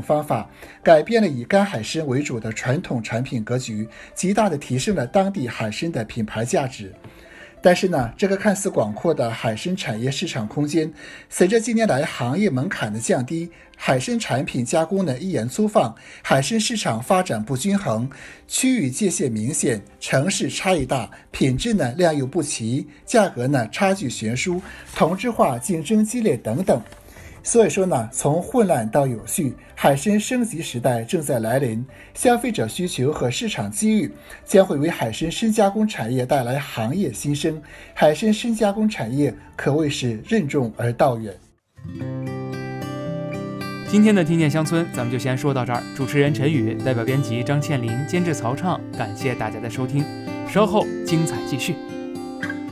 方法，改变了以干海参为主的传统产品格局，极大地提升了当地海参的品牌价值。但是呢，这个看似广阔的海参产业市场空间，随着近年来行业门槛的降低，海参产品加工呢依然粗放，海参市场发展不均衡，区域界限明显，城市差异大，品质呢量又不齐，价格呢差距悬殊，同质化竞争激烈等等。所以说呢，从混乱到有序，海参升级时代正在来临，消费者需求和市场机遇将会为海参深加工产业带来行业新生，海参深加工产业可谓是任重而道远。 今天的听见乡村咱们就先说到这儿，主持人陈宇，代表编辑张倩林，监制曹畅，感谢大家的收听，稍后精彩继续。